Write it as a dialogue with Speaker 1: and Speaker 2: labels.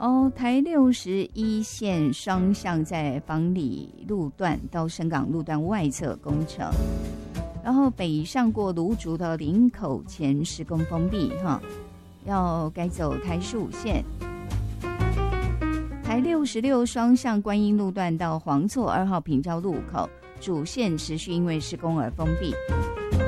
Speaker 1: 台61线双向在房里路段到深港路段外侧工程，然后北上过芦竹到林口前施工封闭要改走台15线。台66双向观音路段到黄厝2号平交路口主线持续因为施工而封闭。